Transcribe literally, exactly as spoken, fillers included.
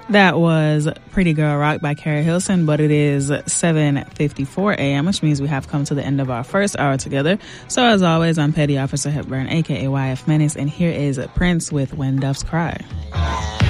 That was Pretty Girl Rock by Carrie Hilson, but it is seven fifty-four a.m., which means we have come to the end of our first hour together. So as always, I'm Petty Officer Hepburn, a k a. Y F Menace, and here is Prince with When Doves Cry.